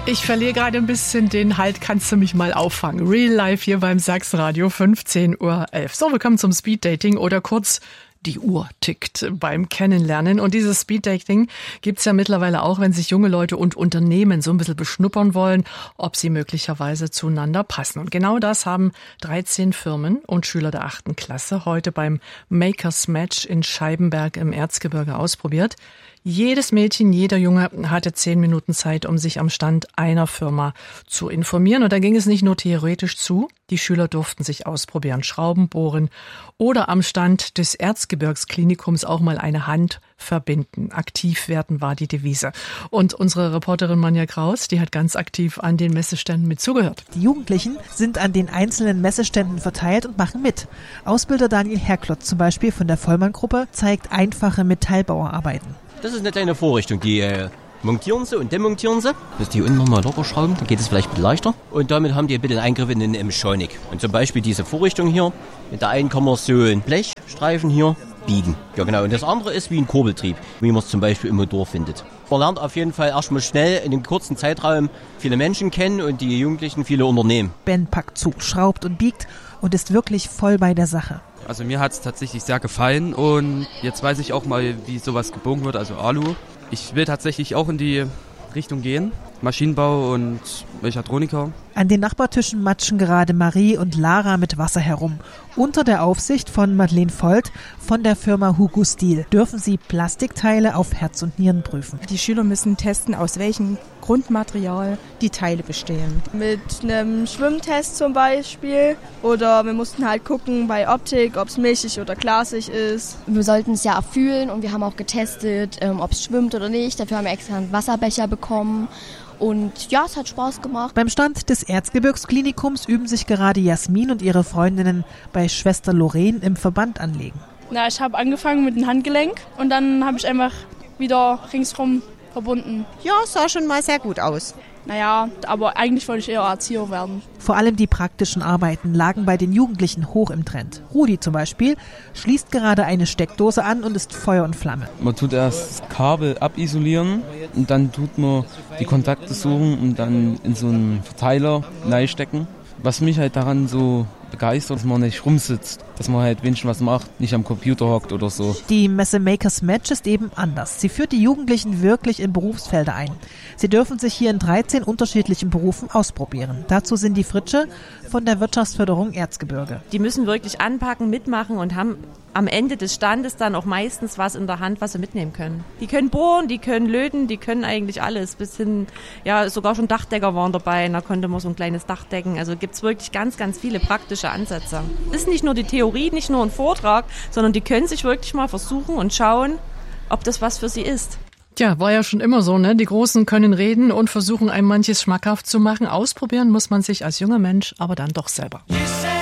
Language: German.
Ich verliere gerade ein bisschen den Halt, kannst du mich mal auffangen. Real Life hier beim Sachsenradio, 15:11 Uhr. So, willkommen zum Speeddating oder kurz die Uhr tickt beim Kennenlernen. Und dieses Speeddating gibt's ja mittlerweile auch, wenn sich junge Leute und Unternehmen so ein bisschen beschnuppern wollen, ob sie möglicherweise zueinander passen. Und genau das haben 13 Firmen und Schüler der 8. Klasse heute beim Makers Match in Scheibenberg im Erzgebirge ausprobiert. Jedes Mädchen, jeder Junge hatte 10 Minuten Zeit, um sich am Stand einer Firma zu informieren. Und da ging es nicht nur theoretisch zu. Die Schüler durften sich ausprobieren, Schrauben bohren oder am Stand des Erzgebirgsklinikums auch mal eine Hand verbinden. Aktiv werden war die Devise. Und unsere Reporterin Manja Kraus, die hat ganz aktiv an den Messeständen mit zugehört. Die Jugendlichen sind an den einzelnen Messeständen verteilt und machen mit. Ausbilder Daniel Herklotz zum Beispiel von der Vollmann-Gruppe zeigt einfache Metallbauerarbeiten. Das ist eine kleine Vorrichtung, die montieren sie und demontieren sie. Das ist die unten nochmal locker schrauben, dann geht es vielleicht ein bisschen leichter. Und damit haben die ein bisschen Eingriff in den Mechanik. Und zum Beispiel diese Vorrichtung hier, mit der einen kann man so einen Blechstreifen hier biegen. Ja genau, und das andere ist wie ein Kurbeltrieb, wie man es zum Beispiel im Motor findet. Man lernt auf jeden Fall erstmal schnell in einem kurzen Zeitraum viele Menschen kennen und die Jugendlichen viele Unternehmen. Ben packt zu, schraubt und biegt und ist wirklich voll bei der Sache. Also mir hat es tatsächlich sehr gefallen und jetzt weiß ich auch mal, wie sowas gebogen wird, also Alu. Ich will tatsächlich auch in die Richtung gehen, Maschinenbau und Mechatroniker. An den Nachbartischen matschen gerade Marie und Lara mit Wasser herum. Unter der Aufsicht von Madeleine Volt von der Firma Hugo Steel dürfen sie Plastikteile auf Herz und Nieren prüfen. Die Schüler müssen testen, aus welchem Grundmaterial die Teile bestehen. Mit einem Schwimmtest zum Beispiel. Oder wir mussten halt gucken bei Optik, ob es milchig oder glasig ist. Wir sollten es ja erfüllen und wir haben auch getestet, ob es schwimmt oder nicht. Dafür haben wir extra einen Wasserbecher bekommen. Und ja, es hat Spaß gemacht. Beim Stand des Erzgebirgsklinikums üben sich gerade Jasmin und ihre Freundinnen bei Schwester Lorraine im Verband anlegen. Ich habe angefangen mit dem Handgelenk und dann habe ich einfach wieder ringsrum verbunden. Ja, sah schon mal sehr gut aus. Aber eigentlich wollte ich eher Erzieher werden. Vor allem die praktischen Arbeiten lagen bei den Jugendlichen hoch im Trend. Rudi zum Beispiel schließt gerade eine Steckdose an und ist Feuer und Flamme. Man tut erst das Kabel abisolieren und dann tut man die Kontakte suchen und dann in so einen Verteiler reinstecken. Was mich halt daran so begeistert, dass man nicht rumsitzt, dass man halt wenigstens was macht, nicht am Computer hockt oder so. Die Messe Makers Match ist eben anders. Sie führt die Jugendlichen wirklich in Berufsfelder ein. Sie dürfen sich hier in 13 unterschiedlichen Berufen ausprobieren. Dazu sind die Fritsche von der Wirtschaftsförderung Erzgebirge. Die müssen wirklich anpacken, mitmachen und haben am Ende des Standes dann auch meistens was in der Hand, was sie mitnehmen können. Die können bohren, die können löten, die können eigentlich alles. Bis hin, ja, sogar schon Dachdecker waren dabei, da konnte man so ein kleines Dach decken. Also gibt's wirklich ganz, ganz viele praktische Ansätze. Es ist nicht nur die Theorie, nicht nur ein Vortrag, sondern die können sich wirklich mal versuchen und schauen, ob das was für sie ist. Tja, war ja schon immer so, ne? Die Großen können reden und versuchen, einem manches schmackhaft zu machen. Ausprobieren muss man sich als junger Mensch aber dann doch selber.